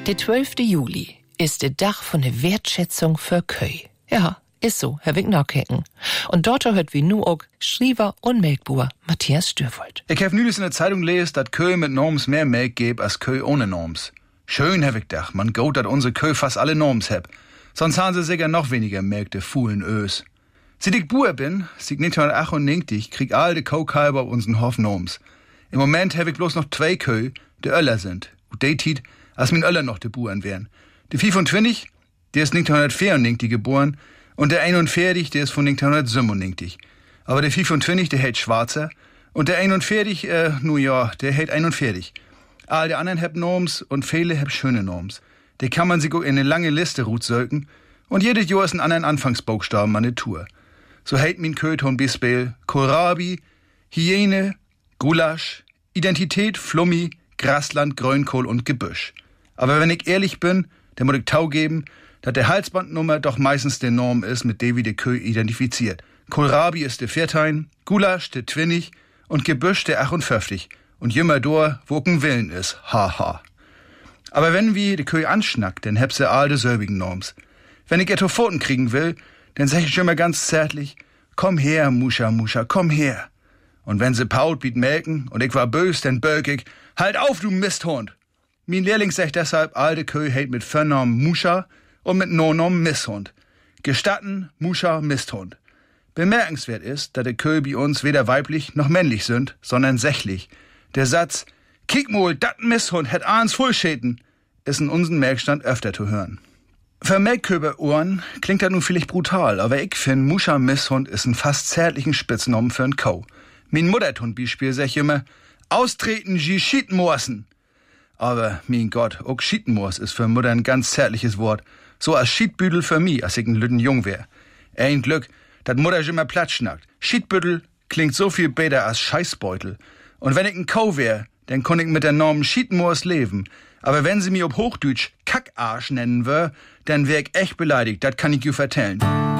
Der 12. Juli ist der Tag von der Wertschätzung für Köi. Ja, ist so, Herr Winknaukecken. Und dort hört wie nu auch Schriever und Melkbuer Matthias Stürvold. Ich hab nüdels in der Zeitung lesen, dass Köi mit Norms mehr Melk gäb als Köi ohne Norms. Schön, Herr Wickdach, man goat, dass unsere Köi fast alle Norms heb. Sonst haben sie sicher noch weniger Melk, de Fuhlen Ös. Seit ich Buer bin, seit 1998, krieg all de Kaukalber auf unseren Hof Norms. Im Moment hab ich bloß noch 2 Köi, de Öller sind. Und de Tiet, als min Öller noch de Buren wären. De 25, der ist 1994 geboren, und der 41, der ist von 1997. Aber der 25, der hält Schwarzer, und der 41, der hält 41. All die anderen haben Norms und viele haben schöne Norms. Die kann man sich auch in eine lange Liste rutsöken, und jedes Jahr ist ein anderen Anfangsbuchstaben an der Tour. So hält min Köton Bispel Kohlrabi, Hyäne, Gulasch, Identität, Flummi, Grasland, Grünkohl und Gebüsch. Aber wenn ich ehrlich bin, dann muss ich Tau geben, dass der Halsbandnummer doch meistens der Norm ist, mit der wie der Köh identifiziert. Kohlrabi ist der 14, Gulasch der 20 und Gebüsch der 58. Und jümmer dor, wo kein Willen ist, haha. Aber wenn wie die Köh anschnackt, dann heb sie all de selbigen Norms. Wenn ich etwa Pfoten kriegen will, dann sag ich immer ganz zärtlich, komm her, Muscha, Muscha, komm her. Und wenn sie paut biet melken und ich war bös, dann bölk ich, halt auf, du Misthund. Mein Lehrling sagt deshalb, all de Köh hält mit Vernorm Muscha und mit No-Norm Misshund. Gestatten, Muscha, Misthund. Bemerkenswert ist, dass die Köh bei uns weder weiblich noch männlich sind, sondern sächlich. Der Satz, kick mol, dat Misshund het ahns Fullschäden, ist in unseren Melkstand öfter zu hören. Für Melkköber-Ohren klingt das nun vielleicht brutal, aber ich find, Muscha Misshund ist ein fast zärtlichen Spitznamen für ein Kau. Mein Muttertund-Beispiel sag ich immer, austreten, sie Schiedmorsen. Aber, mein Gott, auch Schiedmors ist für Mutter ein ganz zärtliches Wort. So als Schiedbüdel für mich, als ich ein lütten Jung wär. Ein Glück, dat Mutter immer platt schnackt. Schiedbüdel klingt so viel besser als Scheißbeutel. Und wenn ich ein Kau wär, dann konnt ich mit der Norm Schiedmors leben. Aber wenn sie mir ob Hochdeutsch Kackarsch nennen wär, dann wär ich echt beleidigt, dat kann ich you vertellen.